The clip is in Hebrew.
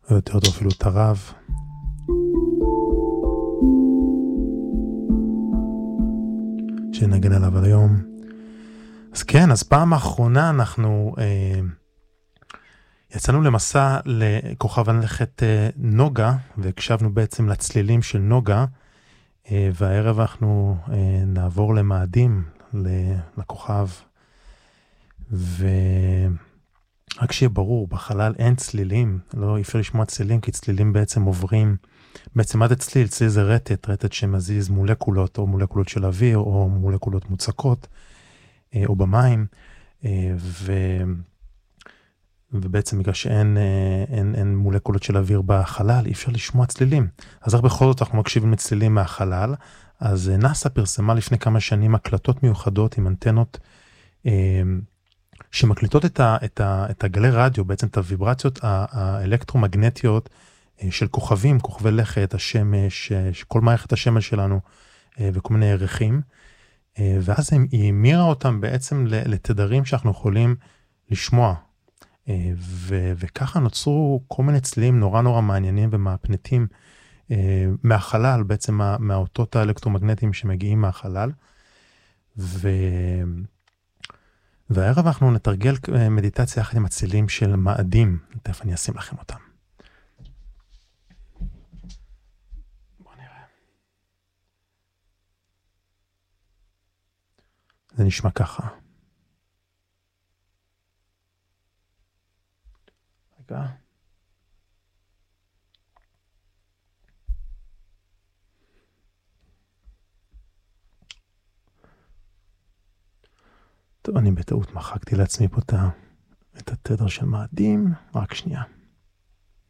או יותר טוב אפילו תרב. שנגן עליו על היום. אז כן, אז פעם האחרונה אנחנו יצאנו למסע לכוכב הלכת נוגה, והקשבנו בעצם לצלילים של נוגה, והערב אנחנו נעבור למאדים, לכוכב, ורק שיהיה ברור, בחלל אין צלילים, לא אפשר לשמוע צלילים, כי צלילים בעצם עוברים, בעצם מה זה צליל? צליל זה רטט שמזיז מולקולות, או מולקולות של אוויר, או מולקולות מוצקות, או במים, ובעצם בגלל שאין מולקולות של אוויר בחלל, אי אפשר לשמוע צלילים. אז רק בכל זאת אנחנו מקשיבים לצלילים מהחלל. אז נאס"א פרסמה לפני כמה שנים הקלטות מיוחדות עם אנטנות, שמקליטות את הגלי רדיו, בעצם את הוויברציות האלקטרומגנטיות של כוכבים, כוכבי לכת, השמש, כל מערכת השמש שלנו, וכל מיני ערכים. ואז היא המירה אותם בעצם לתדרים שאנחנו יכולים לשמוע. וככה נוצרו כל מיני צלילים נורא מעניינים ומהפנטים מהחלל, בעצם מהאותות האלקטרומגנטיים שמגיעים מהחלל. והערב אנחנו נתרגל מדיטציה יחד עם הצלילים של מאדים. תכף אני אשים לכם אותם. בואו נראה. זה נשמע ככה. רגע. טוב, אני בטעות מחקתי לעצמי פה את התדר של מאדים. רק שנייה.